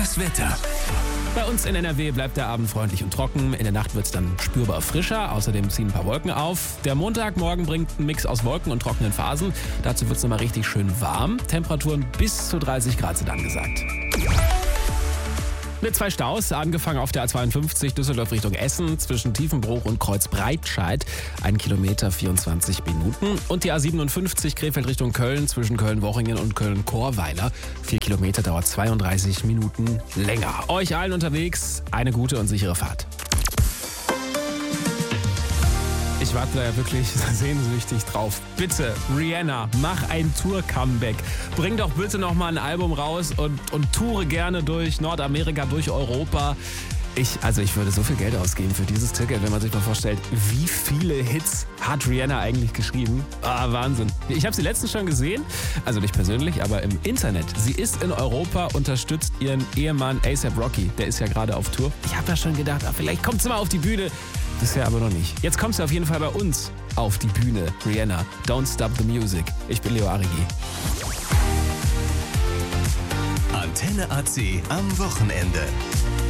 Das Wetter. Bei uns in NRW bleibt der Abend freundlich und trocken. In der Nacht wird es dann spürbar frischer. Außerdem ziehen ein paar Wolken auf. Der Montagmorgen bringt einen Mix aus Wolken und trockenen Phasen. Dazu wird es nochmal richtig schön warm. Temperaturen bis zu 30 Grad sind angesagt. Mit 2 Staus, angefangen auf der A52 Düsseldorf Richtung Essen zwischen Tiefenbruch und Kreuzbreitscheid, 1 Kilometer 24 Minuten. Und die A57 Krefeld Richtung Köln zwischen Köln-Wochingen und Köln-Chorweiler, 4 Kilometer, dauert 32 Minuten länger. Euch allen unterwegs eine gute und sichere Fahrt. Ich warte da ja wirklich sehnsüchtig drauf. Bitte, Rihanna, mach ein Tour-Comeback. Bring doch bitte noch mal ein Album raus und toure gerne durch Nordamerika, durch Europa. Ich würde so viel Geld ausgeben für dieses Ticket, wenn man sich mal vorstellt, wie viele Hits hat Rihanna eigentlich geschrieben. Wahnsinn. Ich habe sie letztens schon gesehen, also nicht persönlich, aber im Internet. Sie ist in Europa, unterstützt ihren Ehemann A$AP Rocky. Der ist ja gerade auf Tour. Ich habe ja schon gedacht, vielleicht kommt sie mal auf die Bühne. Bisher aber noch nicht. Jetzt kommst du auf jeden Fall bei uns auf die Bühne. Rihanna, Don't Stop the Music. Ich bin Leo Arigi. Antenne AC am Wochenende.